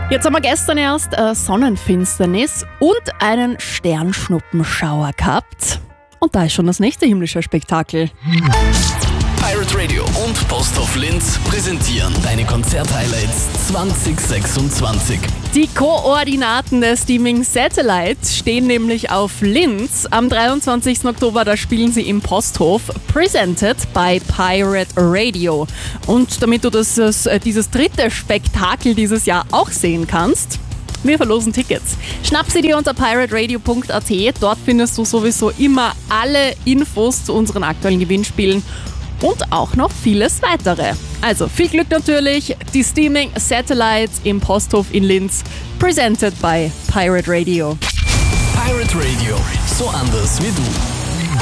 Jetzt haben wir gestern erst Sonnenfinsternis und einen Sternschnuppenschauer gehabt. Und da ist schon das nächste himmlische Spektakel. Pirate Radio und Posthof Linz präsentieren deine Konzert-Highlights 2026. Die Koordinaten der Steaming Satellite stehen nämlich auf Linz. Am 23. Oktober, da spielen sie im Posthof, presented by Pirate Radio. Und damit du dieses dritte Spektakel dieses Jahr auch sehen kannst, wir verlosen Tickets. Schnapp sie dir unter pirateradio.at. Dort findest du sowieso immer alle Infos zu unseren aktuellen Gewinnspielen und auch noch vieles weitere. Also viel Glück natürlich, die Steaming Satellite im Posthof in Linz, presented by Pirate Radio. Pirate Radio, so anders wie du.